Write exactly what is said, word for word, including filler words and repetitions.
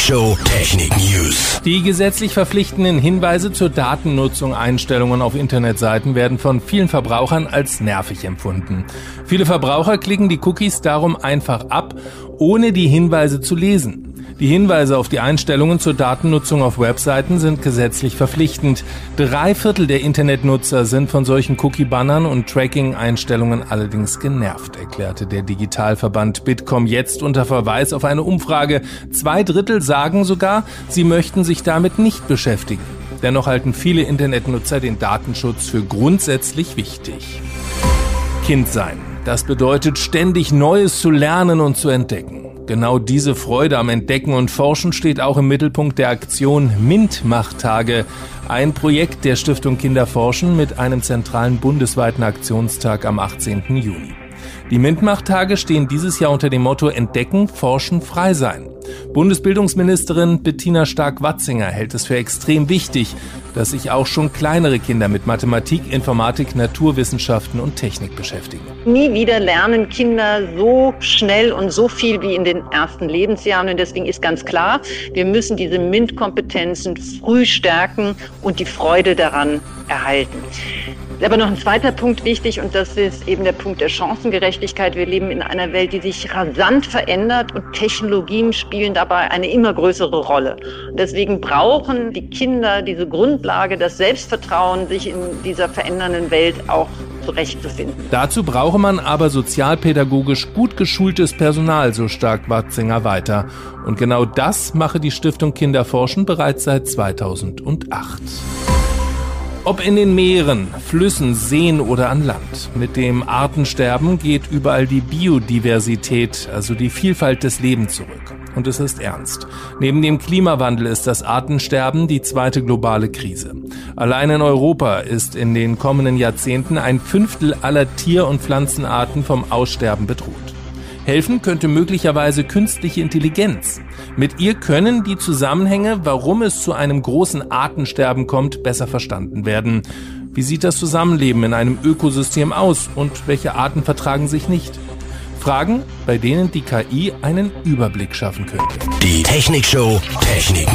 Show Technik News. Die gesetzlich verpflichtenden Hinweise zur Datennutzung Einstellungen auf Internetseiten werden von vielen Verbrauchern als nervig empfunden. Viele Verbraucher klicken die Cookies darum einfach ab, ohne die Hinweise zu lesen. Die Hinweise auf die Einstellungen zur Datennutzung auf Webseiten sind gesetzlich verpflichtend. Drei Viertel der Internetnutzer sind von solchen Cookie-Bannern und Tracking-Einstellungen allerdings genervt, erklärte der Digitalverband Bitkom jetzt unter Verweis auf eine Umfrage. Zwei Drittel sagen sogar, sie möchten sich damit nicht beschäftigen. Dennoch halten viele Internetnutzer den Datenschutz für grundsätzlich wichtig. Kind sein. Das bedeutet, ständig Neues zu lernen und zu entdecken. Genau diese Freude am Entdecken und Forschen steht auch im Mittelpunkt der Aktion MINT-Mach-Tage, ein Projekt der Stiftung Kinder forschen mit einem zentralen bundesweiten Aktionstag am achtzehnten Juni. Die MINT-Mach-Tage stehen dieses Jahr unter dem Motto Entdecken, Forschen, Frei sein. Bundesbildungsministerin Bettina Stark-Watzinger hält es für extrem wichtig, dass sich auch schon kleinere Kinder mit Mathematik, Informatik, Naturwissenschaften und Technik beschäftigen. Nie wieder lernen Kinder so schnell und so viel wie in den ersten Lebensjahren. Und deswegen ist ganz klar, wir müssen diese MINT-Kompetenzen früh stärken und die Freude daran erhalten. Aber noch ein zweiter Punkt wichtig, und das ist eben der Punkt der Chancengerechtigkeit. Wir leben in einer Welt, die sich rasant verändert, und Technologien spielen dabei eine immer größere Rolle. Und deswegen brauchen die Kinder diese Grundlage, das Selbstvertrauen, sich in dieser verändernden Welt auch zurechtzufinden. Dazu brauche man aber sozialpädagogisch gut geschultes Personal, so Stark-Watzinger weiter. Und genau das mache die Stiftung Kinder forschen bereits seit zweitausendacht. Ob in den Meeren, Flüssen, Seen oder an Land. Mit dem Artensterben geht überall die Biodiversität, also die Vielfalt des Lebens zurück. Und es ist ernst. Neben dem Klimawandel ist das Artensterben die zweite globale Krise. Allein in Europa ist in den kommenden Jahrzehnten ein Fünftel aller Tier- und Pflanzenarten vom Aussterben bedroht. Helfen könnte möglicherweise künstliche Intelligenz. Mit ihr können die Zusammenhänge, warum es zu einem großen Artensterben kommt, besser verstanden werden. Wie sieht das Zusammenleben in einem Ökosystem aus und welche Arten vertragen sich nicht? Fragen, bei denen die K I einen Überblick schaffen könnte. Die Technik Show Technik